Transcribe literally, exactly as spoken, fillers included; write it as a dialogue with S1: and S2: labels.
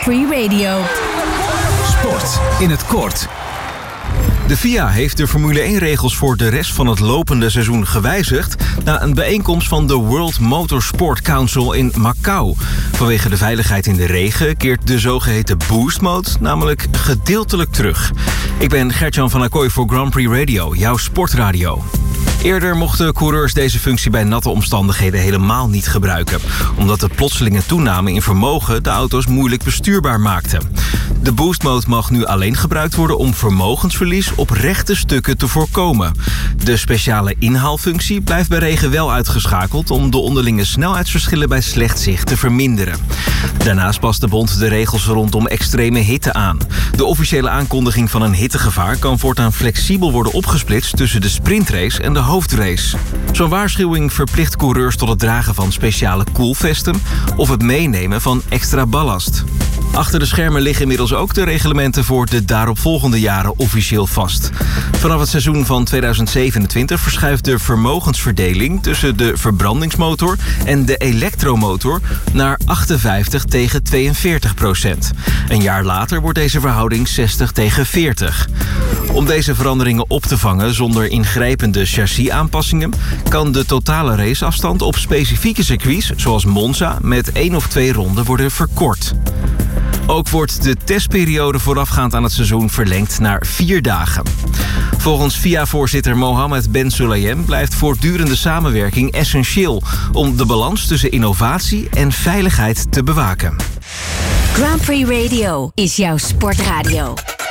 S1: Prix Radio.
S2: Sport in het kort. De F I A heeft de Formule één-regels voor de rest van het lopende seizoen gewijzigd na een bijeenkomst van de World Motorsport Council in Macau. Vanwege de veiligheid in de regen keert de zogeheten Boost Mode namelijk gedeeltelijk terug. Ik ben Gert-Jan van Acquoy voor Grand Prix Radio, jouw sportradio. Eerder mochten coureurs deze functie bij natte omstandigheden helemaal niet gebruiken, omdat de plotselinge toename in vermogen de auto's moeilijk bestuurbaar maakte. De Boost Mode mag nu alleen gebruikt worden om vermogensverlies op rechte stukken te voorkomen. De speciale inhaalfunctie blijft bij regen wel uitgeschakeld om de onderlinge snelheidsverschillen bij slecht zicht te verminderen. Daarnaast past de bond de regels rondom extreme hitte aan. De officiële aankondiging van een hittegevaar kan voortaan flexibel worden opgesplitst tussen de sprintrace en de hoofdrace. Zo'n waarschuwing verplicht coureurs tot het dragen van speciale koelvesten of het meenemen van extra ballast. Achter de schermen liggen inmiddels ook de reglementen voor de daaropvolgende jaren officieel vast. Vanaf het seizoen van tweeduizend zevenentwintig verschuift de vermogensverdeling tussen de verbrandingsmotor en de elektromotor naar achtenvijftig tegen tweeënveertig procent. Een jaar later wordt deze verhouding zestig tegen veertig. Om deze veranderingen op te vangen zonder ingrijpende chassisaanpassingen kan de totale raceafstand op specifieke circuits, zoals Monza, met één of twee ronden worden verkort. Ook wordt de testperiode voorafgaand aan het seizoen verlengd naar vier dagen. Volgens F I A-voorzitter Mohammed Ben Sulayem blijft voortdurende samenwerking essentieel om de balans tussen innovatie en veiligheid te bewaken.
S1: Grand Prix Radio is jouw sportradio.